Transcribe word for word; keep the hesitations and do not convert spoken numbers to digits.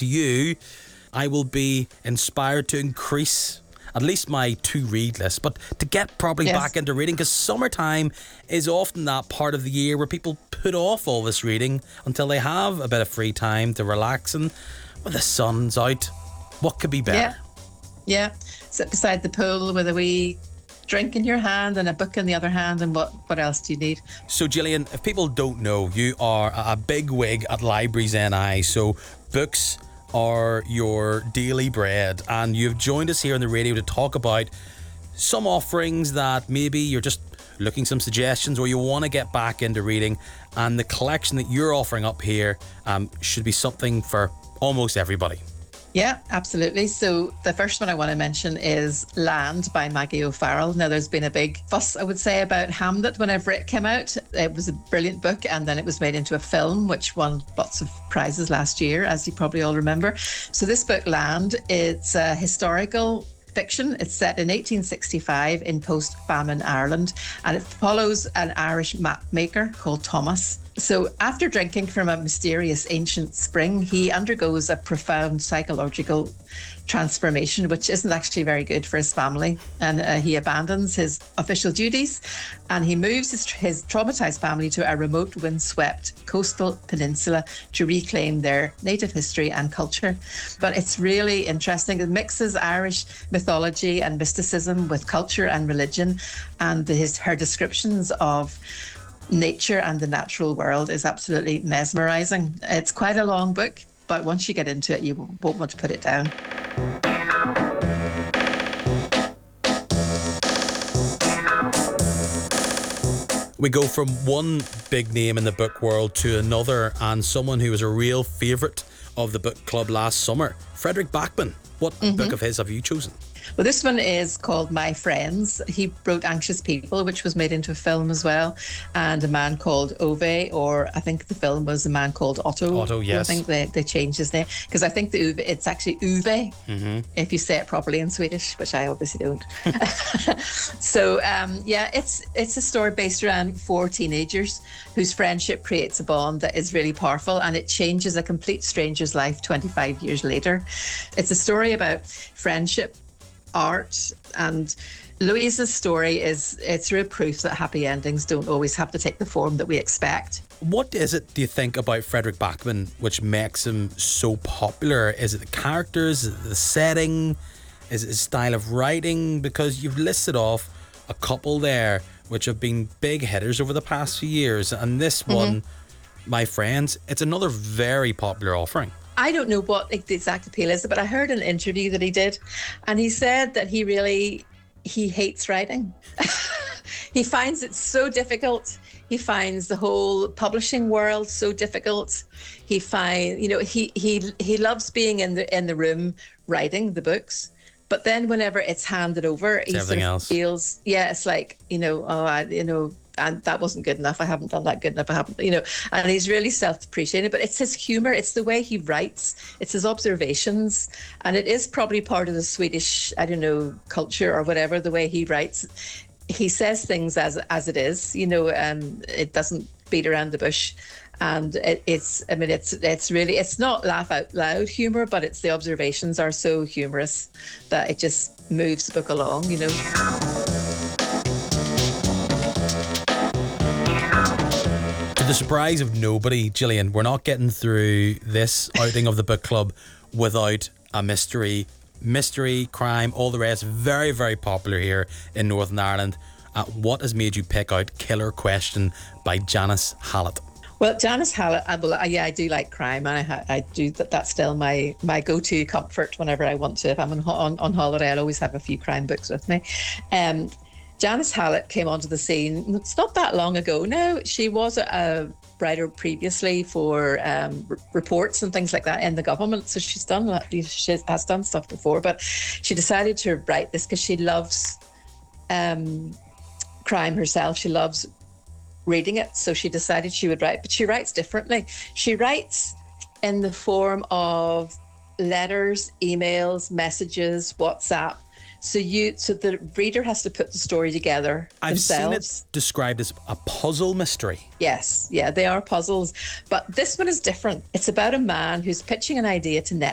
to you, I will be inspired to increase at least my to-read list, but to get properly Yes. back into reading, because summertime is often that part of the year where people put off all this reading until they have a bit of free time to relax, and when the sun's out, what could be better? Yeah. Yeah. Sit beside the pool with a wee drink in your hand and a book in the other hand, and what, what else do you need? So Gillian, if people don't know, you are a big wig at Libraries N I, so books are your daily bread, and you've joined us here on the radio to talk about some offerings that maybe you're just looking some suggestions or you want to get back into reading, and the collection that you're offering up here um, should be something for almost everybody. Yeah, absolutely. So the first one I want to mention is Land by Maggie O'Farrell. Now, there's been a big fuss, I would say, about Hamlet whenever it came out. It was a brilliant book, and then it was made into a film, which won lots of prizes last year, as you probably all remember. So this book, Land, it's a historical fiction. It's set in eighteen sixty-five in post-famine Ireland, and it follows an Irish map maker called Thomas. So after drinking from a mysterious ancient spring, he undergoes a profound psychological transformation, which isn't actually very good for his family. And uh, he abandons his official duties, and he moves his, his traumatized family to a remote, windswept coastal peninsula to reclaim their native history and culture. But it's really interesting. It mixes Irish mythology and mysticism with culture and religion, and his her descriptions of nature and the natural world is absolutely mesmerizing. It's quite a long book, but once you get into it, you won't want to put it down. We go from one big name in the book world to another, and someone who was a real favourite of the book club last summer, Fredrik Backman. What mm-hmm. book of his have you chosen? Well, this one is called My Friends. He wrote Anxious People, which was made into a film as well, and A Man Called Ove, or I think the film was A Man Called Otto. Otto, yes. I think they, they changed his name, because I think the Uwe, it's actually Uwe, mm-hmm. if you say it properly in Swedish, which I obviously don't. So, um, yeah, it's it's a story based around four teenagers whose friendship creates a bond that is really powerful, and it changes a complete stranger's life twenty-five years later. It's a story about friendship, art, and Louise's story is it's real proof that happy endings don't always have to take the form that we expect. What is it, do you think, about Fredrik Backman which makes him so popular? Is it the characters, is it the setting, is it his style of writing? Because you've listed off a couple there which have been big hitters over the past few years, and this mm-hmm. one, My Friends, it's another very popular offering. I don't know what the exact appeal is, but I heard an interview that he did, and he said that he really, he hates writing. He finds it so difficult. He finds the whole publishing world so difficult. He find, you know, he he he loves being in the in the room writing the books, but then whenever it's handed over, it's he everything sort of else. feels, yeah, it's like, you know, oh, I, you know. And that wasn't good enough. I haven't done that good enough. I haven't, you know, and he's really self-depreciating, but it's his humor. It's the way he writes. It's his observations. And it is probably part of the Swedish, I don't know, culture or whatever, the way he writes. He says things as as it is, you know, um, it doesn't beat around the bush. And it, it's, I mean, it's it's really, it's not laugh out loud humor, but it's the observations are so humorous that it just moves the book along, you know. To the surprise of nobody, Gillian, we're not getting through this outing of the book club without a mystery. Mystery, crime, all the rest, very, very popular here in Northern Ireland. Uh, what has made you pick out Killer Question by Janice Hallett? Well, Janice Hallett, I, well, yeah, I do like crime, and I, I do that. That's still my my go-to comfort whenever I want to. If I'm on, on, on holiday, I'll always have a few crime books with me. Um, Janice Hallett came onto the scene, it's not that long ago now. She was a, a writer previously for um, r- reports and things like that in the government. So she's done she has done stuff before, but she decided to write this because she loves um, crime herself. She loves reading it. So she decided she would write, but she writes differently. She writes in the form of letters, emails, messages, WhatsApp. So you, so the reader has to put the story together I've themselves. seen it described as a puzzle mystery. Yes, yeah, they are puzzles. But this one is different. It's about a man who's pitching an idea to Netflix.